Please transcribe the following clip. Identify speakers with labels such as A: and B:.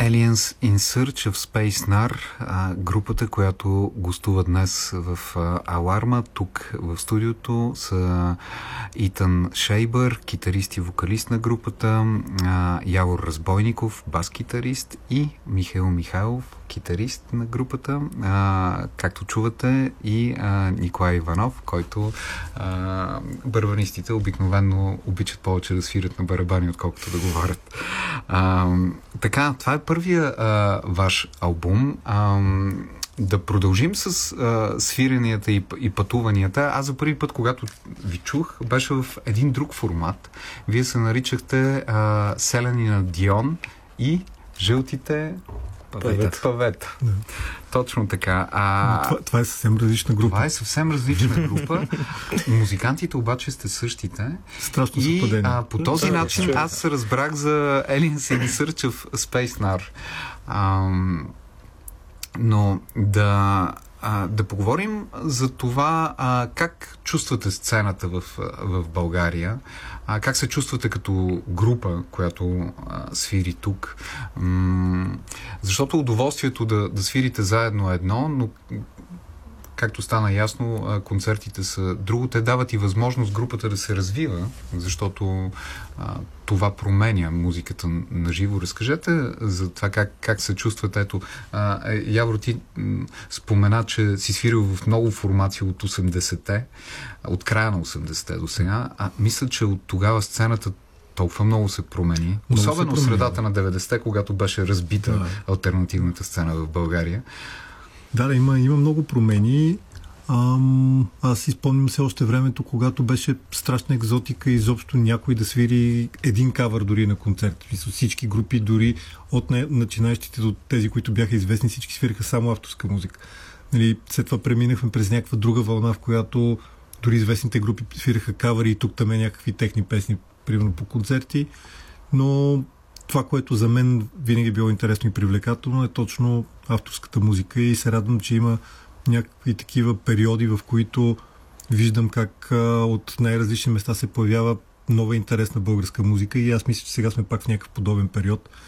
A: Aliens in Search of Space Nar, групата, която гостува днес в Аларма. Тук в студиото са Итан Шейбър, китарист и вокалист на групата, Явор Разбойников, бас-китарист, и Михаил Михайлов, китарист на групата, както чувате, и Николай Иванов, който барабанистите обикновено обичат повече да свирят на барабани, отколкото да говорят. Така, това е първия ваш албум. Да продължим с свиренията и пътуванията. Аз за първи път, когато ви чух, беше в един друг формат. Вие се наричахте Селяни на Дион и Жълтите павета. Да. Точно така.
B: Това е съвсем различна група.
A: Това е съвсем различна група. Музикантите обаче сте същите.
B: Страшно съвпадение.
A: И по този начин аз се разбрах за Aliens in Search of Space Nar. Но да поговорим за това как чувствате сцената в България, как се чувствате като група, която свири тук. Защото удоволствието да свирите заедно е едно, но както стана ясно, концертите са друго. Те дават и възможност групата да се развива, защото това променя музиката на живо. Разкажете за това как се чувствате. Ето, Явор, ти спомена, че си свирил в много формации от 80-те, от края на 80-те до сега. Мисля, че от тогава сцената толкова много се промени. Особено в средата на 90-те, когато беше разбита алтернативната сцена в България.
B: Да, има много промени. Аз си спомням се още времето, когато беше страшна екзотика изобщо някой да свири един кавър дори на концерт. Всички групи, дори от начинаещите до тези, които бяха известни, всички свириха само авторска музика. Нали, след това преминахме през някаква друга вълна, в която дори известните групи свириха кавъри и тук-там някакви техни песни, примерно по концерти. Но това, което за мен винаги било интересно и привлекателно, е точно авторската музика, и се радвам, че има някакви такива периоди, в които виждам как от най-различни места се появява нова интересна българска музика, и аз мисля, че сега сме пак в някакъв подобен период